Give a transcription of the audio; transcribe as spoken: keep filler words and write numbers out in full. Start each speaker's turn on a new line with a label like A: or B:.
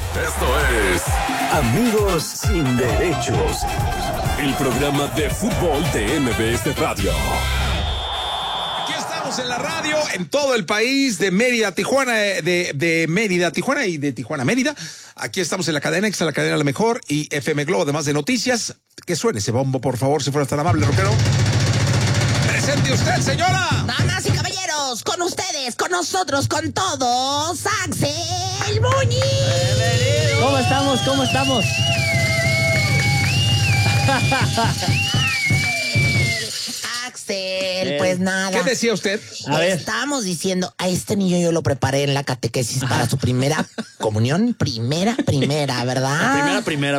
A: Esto es Amigos Sin Derechos, el programa de fútbol de M B S Radio.
B: Aquí estamos en la radio, en todo el país, de Mérida a Tijuana, de, de Mérida a Tijuana y de Tijuana a Mérida. Aquí estamos en la cadena Exa, la cadena La Mejor y F M Globo, además de noticias. Que suene ese bombo, por favor, si fuera tan amable, rockero. Presente usted, señora.
C: Damas y caballeros, con ustedes, con nosotros, con todos, Axel Muñiz.
D: ¿Cómo estamos? ¿Cómo estamos?
C: Axel, pues nada.
B: ¿Qué decía usted?
D: A ver.
C: Estábamos diciendo, a este niño yo lo preparé en la catequesis para su primera comunión. Primera, primera, ¿verdad?
D: Primera, primera.